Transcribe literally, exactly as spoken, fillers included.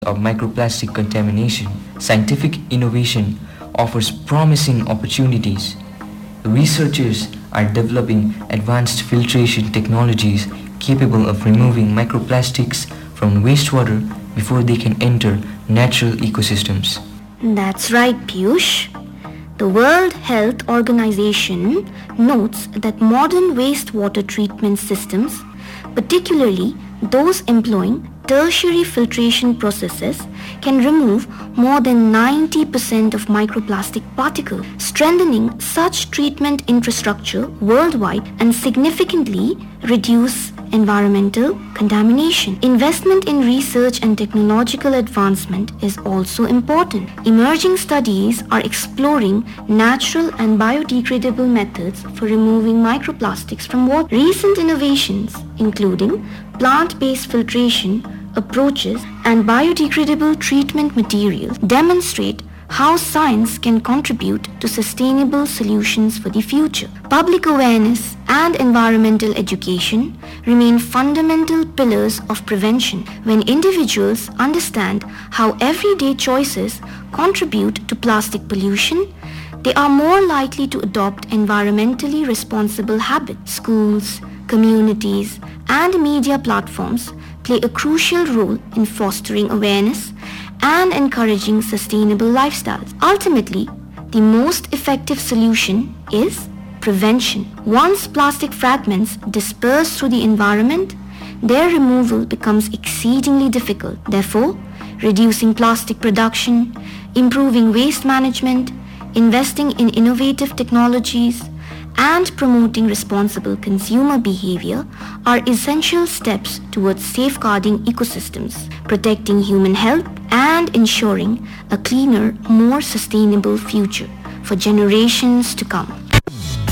of microplastic contamination. Scientific innovation offers promising opportunities. Researchers are developing advanced filtration technologies capable of removing microplastics from wastewater before they can enter natural ecosystems. That's right, Piyush. The World Health Organization notes that modern wastewater treatment systems, particularly those employing tertiary filtration processes, can remove more than ninety percent of microplastic particles, strengthening such treatment infrastructure worldwide and significantly reduce environmental contamination. Investment in research and technological advancement is also important. Emerging studies are exploring natural and biodegradable methods for removing microplastics from water. Recent innovations, including plant-based filtration approaches and biodegradable treatment materials, demonstrate how science can contribute to sustainable solutions for the future. Public awareness and environmental education remain fundamental pillars of prevention. When individuals understand how everyday choices contribute to plastic pollution, they are more likely to adopt environmentally responsible habits. Schools, communities, and media platforms play a crucial role in fostering awareness and encouraging sustainable lifestyles. Ultimately, the most effective solution is prevention. Once plastic fragments disperse through the environment, their removal becomes exceedingly difficult. Therefore, reducing plastic production, improving waste management, investing in innovative technologies, and promoting responsible consumer behavior are essential steps towards safeguarding ecosystems, protecting human health, and ensuring a cleaner, more sustainable future for generations to come.